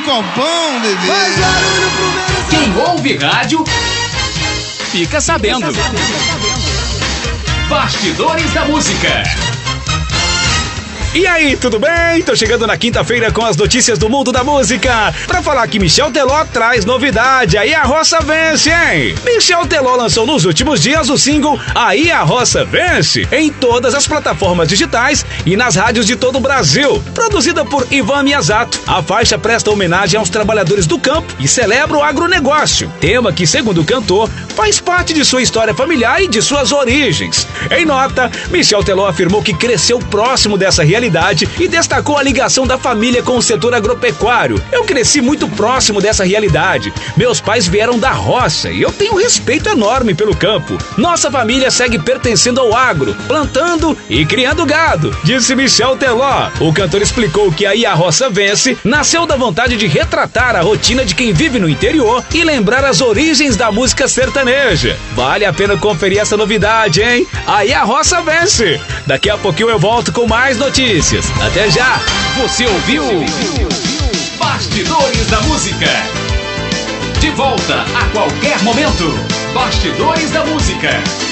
copão, bebê. Faz barulho pro menos. Quem ouve rádio, fica sabendo. Bastidores da Música. E aí, tudo bem? Tô chegando na quinta-feira com as notícias do mundo da música pra falar que Michel Teló traz novidade. Aí a Roça Vence, hein? Michel Teló lançou nos últimos dias o single Aí a Roça Vence em todas as plataformas digitais e nas rádios de todo o Brasil. Produzida por Ivan Miyazato, a faixa presta homenagem aos trabalhadores do campo e celebra o agronegócio, tema que, segundo o cantor, faz parte de sua história familiar e de suas origens. Em nota, Michel Teló afirmou que cresceu próximo dessa realidade e destacou a ligação da família com o setor agropecuário. Eu cresci muito próximo dessa realidade. Meus pais vieram da roça e eu tenho um respeito enorme pelo campo. Nossa família segue pertencendo ao agro, plantando e criando gado, disse Michel Teló. O cantor explicou que Aí a Roça Vence nasceu da vontade de retratar a rotina de quem vive no interior e lembrar as origens da música sertaneja. Vale a pena conferir essa novidade, hein? Aí a Roça Vence. Daqui a pouquinho eu volto com mais notícias. Até já! Você ouviu Bastidores da Música. De volta a qualquer momento. Bastidores da Música.